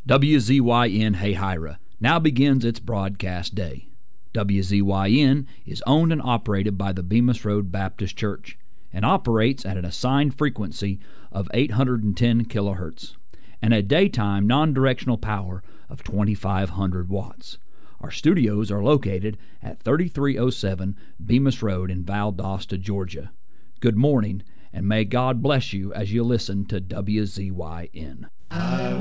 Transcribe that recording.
WZYN Hayhira now begins its broadcast day. WZYN is owned and operated by the Bemis Road Baptist Church and operates at an assigned frequency of 810 kilohertz and a daytime non-directional power of 2,500 watts. Our studios are located at 3307 Bemis Road in Valdosta, Georgia. Good morning, and may God bless you as you listen to WZYN. I